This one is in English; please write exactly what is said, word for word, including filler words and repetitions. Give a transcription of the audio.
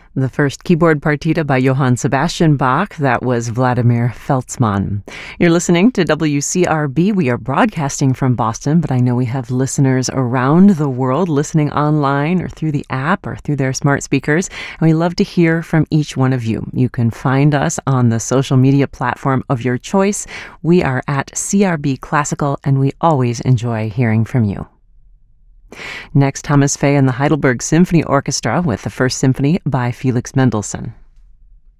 The first keyboard partita by Johann Sebastian Bach, that was Vladimir Feltzmann. You're listening to W C R B. We are broadcasting from Boston, but I know we have listeners around the world listening online or through the app or through their smart speakers, and we love to hear from each one of you. You can find us on the social media platform of your choice. We are at C R B Classical, and we always enjoy hearing from you. Next, Thomas Fay and the Heidelberg Symphony Orchestra with the First Symphony by Felix Mendelssohn.